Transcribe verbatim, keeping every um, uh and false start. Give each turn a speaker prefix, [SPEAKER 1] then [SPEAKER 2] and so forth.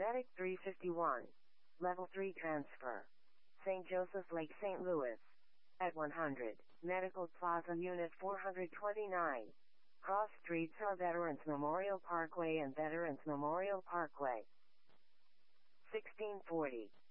[SPEAKER 1] Medic three fifty-one. Level three transfer. Saint Joseph Lake, Saint Louis. At one hundred, Medical Plaza Unit four twenty-nine. Cross streets are Veterans Memorial Parkway and Veterans Memorial Parkway. sixteen forty.